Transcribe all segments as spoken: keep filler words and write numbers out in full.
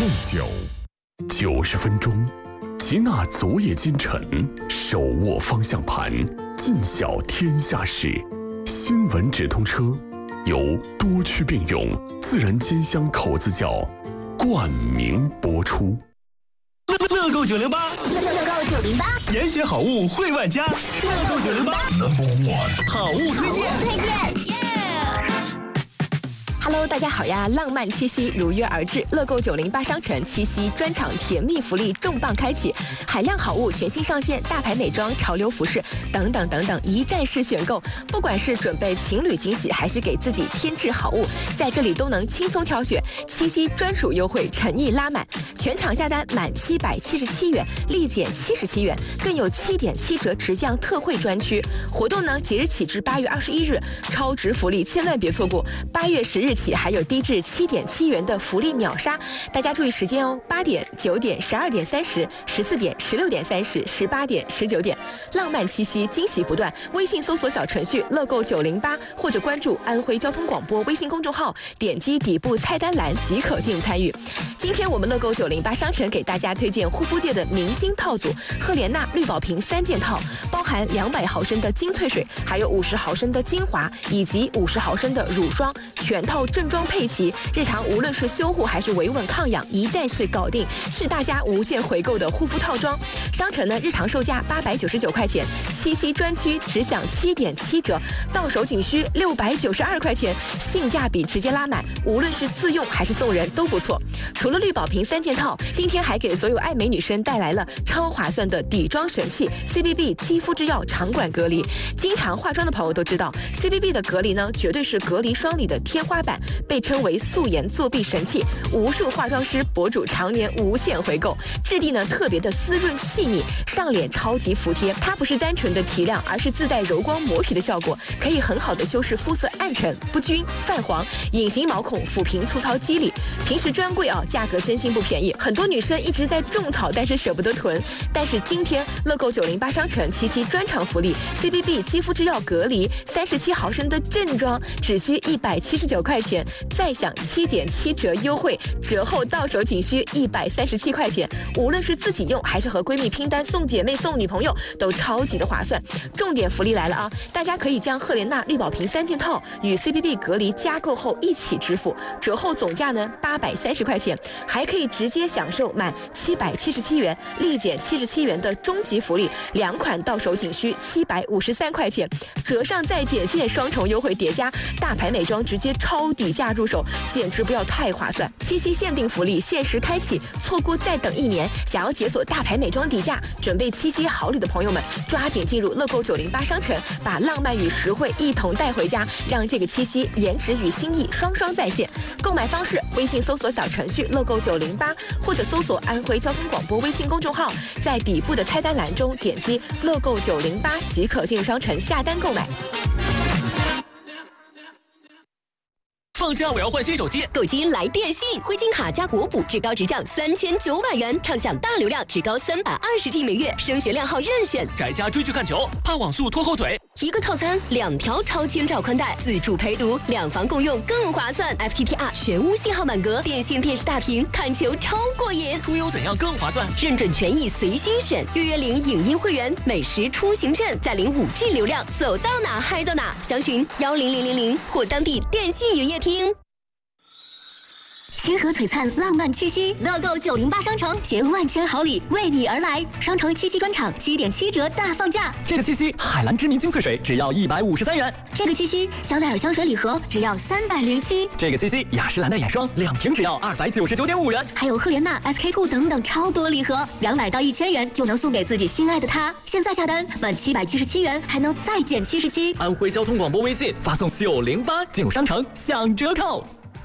凤酒，九十分钟，集纳昨夜今晨，手握方向盘，尽晓天下事。新闻直通车，由多区并用自然煎香口子窖冠名播出。 乐购九零八， 乐购九零八， 严选好物惠万家。乐购九零八 ，Number One， 好物推荐。 推荐。 Hello， 大家好呀！浪漫七夕如约而至，乐购九零八商城七夕专场甜蜜福利重磅开启，海量好物全新上线，大牌美妆、潮流服饰等等等等，一站式选购。不管是准备情侣惊喜，还是给自己添置好物，在这里都能轻松挑选。七夕专属优惠，诚意拉满，全场下单满七百七十七元，立减七十七元，更有七点七折直降特惠专区。活动呢，即日起至八月二十一日，超值福利千万别错过。八月十日起还有低至七点七元的福利秒杀，大家注意时间哦！八点、九点、十二点三十、十四点、十六点三十、十八点、十九点，浪漫七夕，惊喜不断。微信搜索小程序“乐购九零八”或者关注安徽交通广播微信公众号，点击底部菜单栏即可进入参与。今天我们乐购九零八商城给大家推荐护肤界的明星套组——赫莲娜绿宝瓶三件套，包含两百毫升的精粹水，还有五十毫升的精华，以及五十毫升的乳霜，全套正装配齐，日常无论是修护还是维稳抗痒，一站式搞定，是大家无限回购的护肤套装。商城呢，日常售价八百九十九块钱，七夕专区只享七点七折，到手仅需六百九十二块钱，性价比直接拉满，无论是自用还是送人都不错。除了绿宝瓶三件套，今天还给所有爱美女生带来了超划算的底妆神器 C B B 肌肤之钥场馆隔离。经常化妆的朋友都知道 ，C B B 的隔离呢，绝对是隔离霜里的天花板。被称为素颜作弊神器，无数化妆师博主常年无限回购。质地呢特别的丝润细腻，上脸超级服帖。它不是单纯的提亮，而是自带柔光磨皮的效果，可以很好的修饰肤色暗沉、不均、泛黄、隐形毛孔，抚平粗糙肌理。平时专柜啊，价格真心不便宜，很多女生一直在种草，但是舍不得囤。但是今天乐购九零八商城七夕专场福利 ，C B B 肌肤之钥隔离三十七毫升的正装，只需一百七十九块钱。再享七点七折优惠，折后到手仅需一百三十七块钱。无论是自己用还是和闺蜜拼单送姐妹送女朋友，都超级的划算。重点福利来了啊！大家可以将赫莲娜绿宝瓶三件套与 C B B 隔离加购后一起支付，折后总价呢八百三十块钱，还可以直接享受满七百七十七元，立减七十七元的终极福利。两款到手仅需七百五十三块钱，折上再减线，双重优惠叠加，大牌美妆直接超底价入手，简直不要太划算！七夕限定福利限时开启，错过再等一年。想要解锁大牌美妆底价，准备七夕好礼的朋友们，抓紧进入乐购九零八商城，把浪漫与实惠一同带回家，让这个七夕颜值与心意双双在线。购买方式：微信搜索小程序乐购九零八，或者搜索安徽交通广播微信公众号，在底部的菜单栏中点击乐购九零八即可进入商城下单购买。 放假我要换新手机， 购金来电信，汇金卡加国补，至高直降三千九百元，畅享大流量，至高三百二十 G 每月，升学量号任选。 宅家追剧看球，怕网速拖后腿。 一个套餐，两条超千兆宽带，自助陪读，两房共用更划算。F T T R 全屋信号满格，电信电视大屏，看球超过瘾。 出游怎样更划算？ 认准权益随心选，月月领影音会员，美食出行券，再领五 G 流量，走到哪嗨到哪。详询幺零零零零或当地电信营业厅。星河璀璨浪漫七夕，乐购九零八商城携万千好礼为你而来。商城七夕专场七点七折大放价， 这个七夕海蓝之谜精粹水只要一百五十三元， 这个七夕香奈儿香水礼盒只要三百零七， 这个七夕雅诗兰黛眼霜两瓶只要二百九十九点五元， 还有赫莲娜 S K two 等等超多礼盒，两百到一千元就能送给自己心爱的他。现在下单满七百七十七元还能再减七十七。 安徽交通广播微信发送九零八进入商城享折扣。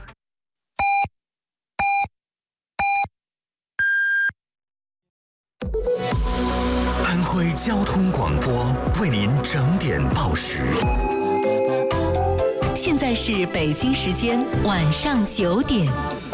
安徽交通广播为您整点报时。 现在是北京时间晚上九点。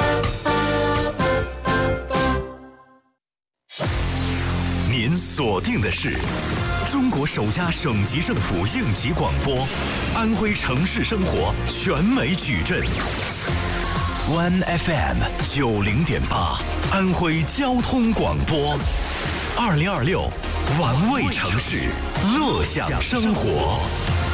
您锁定的是中国首家省级政府应急广播，安徽城市生活全美矩阵。 One F M 九零点八，安徽交通广播，二零二六，玩味城市，乐享生活。